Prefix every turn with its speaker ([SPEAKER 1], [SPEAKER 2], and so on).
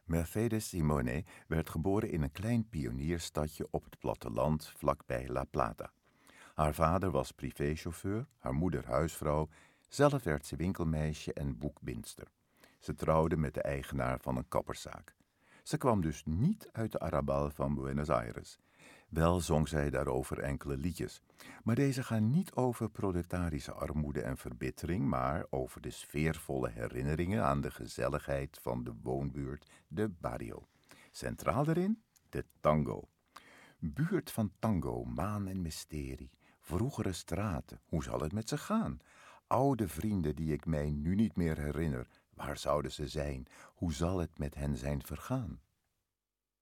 [SPEAKER 1] Mercedes Simone werd geboren in een klein pionierstadje op het platteland vlakbij La Plata. Haar vader was privéchauffeur, haar moeder huisvrouw, zelf werd ze winkelmeisje en boekbindster. Ze trouwde met de eigenaar van een kapperszaak. Ze kwam dus niet uit de Arrabal van Buenos Aires. Wel zong zij daarover enkele liedjes, maar deze gaan niet over proletarische armoede en verbittering, maar over de sfeervolle herinneringen aan de gezelligheid van de woonbuurt, de barrio. Centraal daarin de tango. Buurt van tango, maan en mysterie, vroegere straten, hoe zal het met ze gaan? Oude vrienden die ik mij nu niet meer herinner, waar zouden ze zijn? Hoe zal het met hen zijn vergaan?